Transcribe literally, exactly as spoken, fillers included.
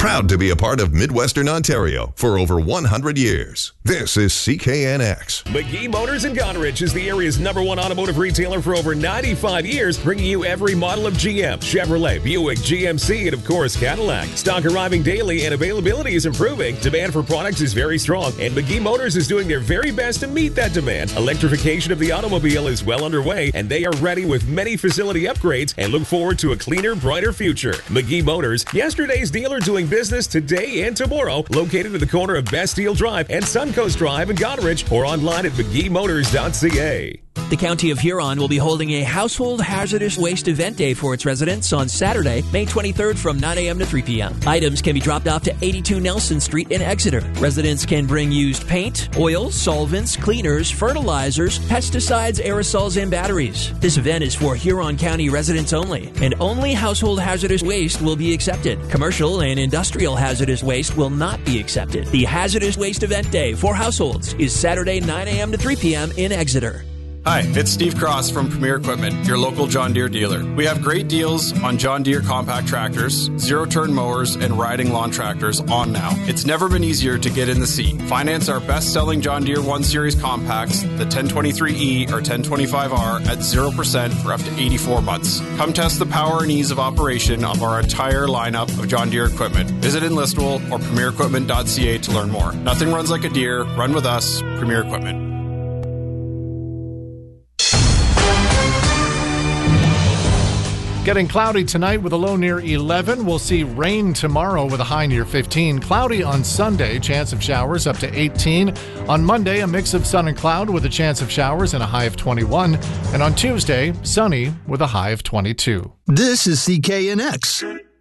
Proud to be a part of Midwestern Ontario for over one hundred years. This is C K N X. McGee Motors in Goderich is the area's number one automotive retailer for over ninety-five years, bringing you every model of G M, Chevrolet, Buick, G M C, and of course Cadillac. Stock arriving daily and availability is improving. Demand for products is very strong, and McGee Motors is doing their very best to meet that demand. Electrification of the automobile is well underway, and they are ready with many facility upgrades and look forward to a cleaner, brighter future. McGee Motors, yesterday's dealer doing business today and tomorrow, located at the corner of Bastille Drive and Suncoast Drive in Goderich, or online at mcgee motors dot c a. The County of Huron will be holding a Household Hazardous Waste Event Day for its residents on Saturday, May twenty-third from nine a.m. to three p.m. Items can be dropped off to eighty-two Nelson Street in Exeter. Residents can bring used paint, oils, solvents, cleaners, fertilizers, pesticides, aerosols, and batteries. This event is for Huron County residents only, and only household hazardous waste will be accepted. Commercial and industrial hazardous waste will not be accepted. The Hazardous Waste Event Day for households is Saturday, nine a.m. to three p.m. in Exeter. Hi, it's Steve Cross from Premier Equipment, your local John Deere dealer. We have great deals on John Deere compact tractors, zero-turn mowers, and riding lawn tractors on now. It's never been easier to get in the seat. Finance our best-selling John Deere one series compacts, the ten twenty-three E or ten twenty-five R, at zero percent for up to eighty-four months. Come test the power and ease of operation of our entire lineup of John Deere equipment. Visit in Listowel or premier equipment dot c a to learn more. Nothing runs like a Deere. Run with us, Premier Equipment. Getting cloudy tonight with a low near eleven. We'll see rain tomorrow with a high near fifteen. Cloudy on Sunday, chance of showers up to eighteen. On Monday, a mix of sun and cloud with a chance of showers and a high of twenty-one. And on Tuesday, sunny with a high of twenty-two. This is C K N X.